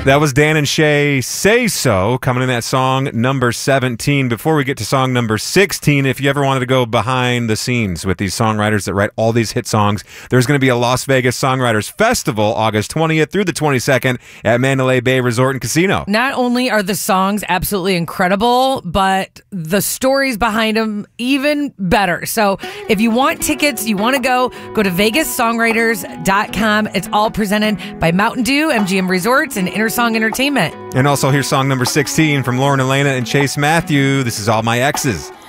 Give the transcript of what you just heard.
That was Dan and Shay, Say So, coming in at song number 17. Before we get to song number 16, if you ever wanted to go behind the scenes with these songwriters that write all these hit songs, there's going to be a Las Vegas Songwriters Festival August 20th through the 22nd at Mandalay Bay Resort and Casino. Not only are the songs absolutely incredible, but the stories behind them even better. So if you want tickets, you want to go to vegassongwriters.com. It's all presented by Mountain Dew, MGM Resorts, and Intersong Entertainment. And also here's song number 16 from Lauren Elena and Chase Matthew. This is All My Exes.